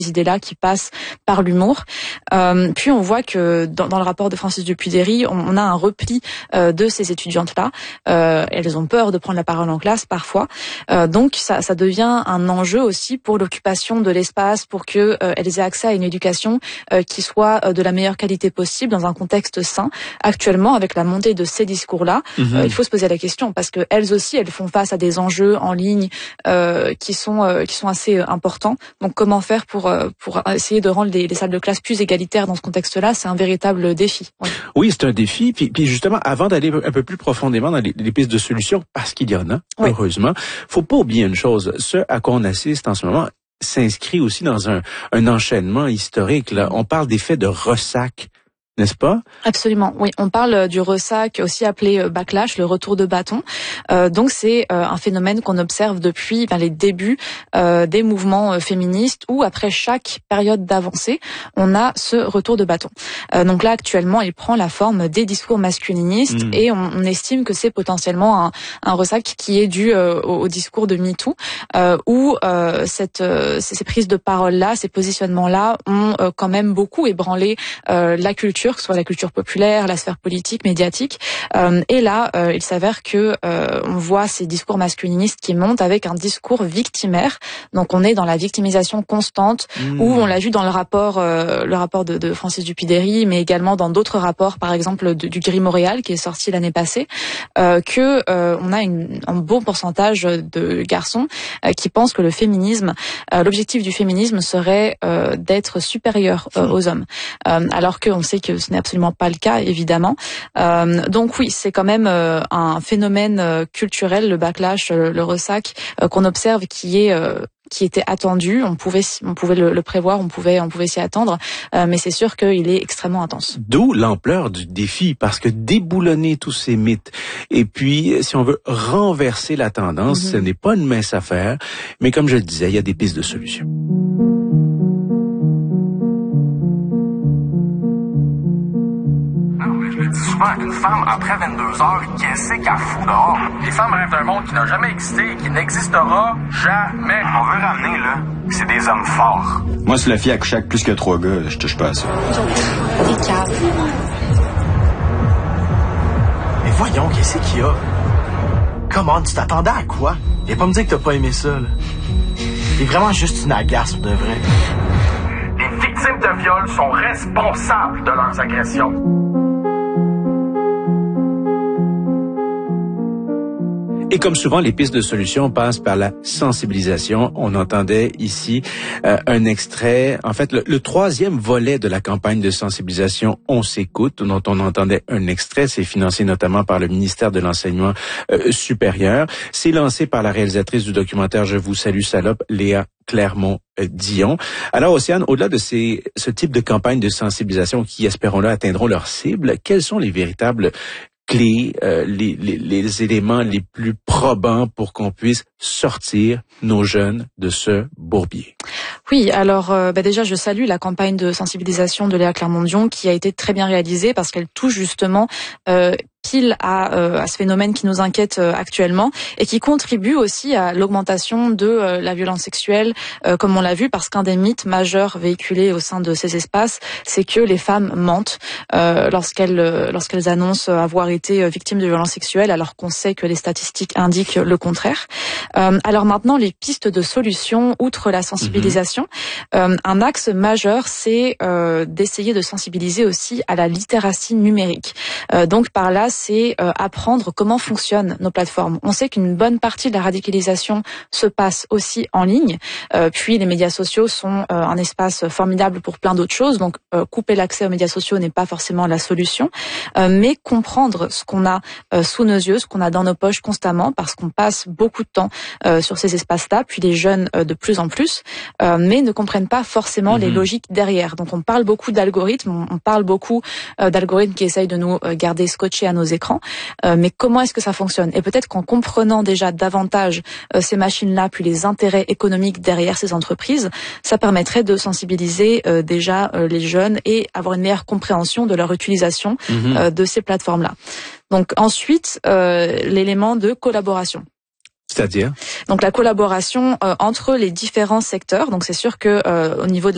idées-là qui passent par l'humour. Puis on voit que dans le rapport de Francis Dupuy-Derry, on a un repli de ces étudiantes-là. Elles ont peur de prendre la parole en classe parfois. Donc ça devient un enjeu aussi pour l'occupation de l'espace, pour que elles aient accès à une éducation qui soit de la meilleure qualité possible dans un contexte sain. Actuellement, avec la montée de ces discours-là, il faut se poser la question parce que elles aussi, elles font face à des enjeux en ligne qui sont assez importants. Donc comment faire pour essayer de rendre les salles de classe plus égalitaires dans ce contexte-là, c'est un véritable défi. Oui, c'est un défi. Puis justement, avant d'aller un peu plus profondément dans les pistes de solutions, parce qu'il y en a, heureusement, faut pas oublier une chose. Ce à quoi on assiste en ce moment s'inscrit aussi dans un enchaînement historique. Là. On parle d'effet de ressac. N'est-ce pas? Absolument, oui. On parle du ressac, aussi appelé backlash, le retour de bâton. Donc c'est un phénomène qu'on observe depuis les débuts des mouvements féministes, où après chaque période d'avancée, on a ce retour de bâton. Donc là, actuellement, il prend la forme des discours masculinistes et on estime que c'est potentiellement un ressac qui est dû au discours de MeToo, où ces prises de parole-là, ces positionnements-là ont quand même beaucoup ébranlé la culture, que ce soit la culture populaire, la sphère politique, médiatique. Et là, il s'avère que on voit ces discours masculinistes qui montent avec un discours victimaire. Donc on est dans la victimisation constante, où on l'a vu dans le rapport de Francis Dupuy-Derry, mais également dans d'autres rapports, par exemple du Gris Montréal, qui est sorti l'année passée, que on a un bon pourcentage de garçons qui pensent que le féminisme, l'objectif du féminisme serait d'être supérieur aux hommes, alors qu'on sait que ce n'est absolument pas le cas, évidemment. Donc oui, c'est quand même un phénomène culturel, le backlash, le ressac, qu'on observe qui était attendu. On pouvait le prévoir, on pouvait s'y attendre, mais c'est sûr qu'il est extrêmement intense. D'où l'ampleur du défi, parce que déboulonner tous ces mythes, et puis si on veut renverser la tendance, ce n'est pas une mince affaire, mais comme je le disais, il y a des pistes de solutions. Je dis souvent, une femme, après 22 heures, qu'est-ce qu'elle fout dehors? Les femmes rêvent d'un monde qui n'a jamais existé et qui n'existera jamais. On veut ramener, là, c'est des hommes forts. Moi, si la fille a couché avec plus que 3 gars, je touche pas à ça. Mais voyons, qu'est-ce qu'il y a? Comment, tu t'attendais à quoi? Viens pas me dire que t'as pas aimé ça, là. T'es vraiment juste une agace, pour de vrai. Les victimes de viol sont responsables de leurs agressions. Et comme souvent, les pistes de solutions passent par la sensibilisation. On entendait ici un extrait, en fait, le troisième volet de la campagne de sensibilisation On s'écoute, dont on entendait un extrait. C'est financé notamment par le ministère de l'Enseignement supérieur. C'est lancé par la réalisatrice du documentaire Je vous salue salope, Léa Clermont-Dion. Alors, Océane, au-delà de ce type de campagne de sensibilisation qui, espérons-le, atteindront leur cible, quels sont les véritables clés, les éléments les plus probants pour qu'on puisse sortir nos jeunes de ce bourbier? Oui, alors déjà je salue la campagne de sensibilisation de Léa Clermont-Dion qui a été très bien réalisée parce qu'elle touche justement pile à ce phénomène qui nous inquiète actuellement et qui contribue aussi à l'augmentation de la violence sexuelle, comme on l'a vu, parce qu'un des mythes majeurs véhiculés au sein de ces espaces, c'est que les femmes mentent lorsqu'elles annoncent avoir été victimes de violences sexuelles, alors qu'on sait que les statistiques indiquent le contraire. Alors maintenant, les pistes de solutions, outre la sensibilisation, un axe majeur, c'est d'essayer de sensibiliser aussi à la littératie numérique. Donc par là, c'est apprendre comment fonctionnent nos plateformes. On sait qu'une bonne partie de la radicalisation se passe aussi en ligne, puis les médias sociaux sont un espace formidable pour plein d'autres choses, donc couper l'accès aux médias sociaux n'est pas forcément la solution, mais comprendre ce qu'on a sous nos yeux, ce qu'on a dans nos poches constamment, parce qu'on passe beaucoup de temps sur ces espaces-là, puis les jeunes de plus en plus, mais ne comprennent pas forcément les logiques derrière. Donc on parle beaucoup d'algorithmes, on parle beaucoup d'algorithmes qui essayent de nous garder scotchés à nos écrans, mais comment est-ce que ça fonctionne? Et peut-être qu'en comprenant déjà davantage ces machines-là, puis les intérêts économiques derrière ces entreprises, ça permettrait de sensibiliser déjà les jeunes et avoir une meilleure compréhension de leur utilisation de ces plateformes-là. Donc ensuite, l'élément de collaboration. C'est-à-dire? Donc la collaboration entre les différents secteurs. Donc c'est sûr que au niveau de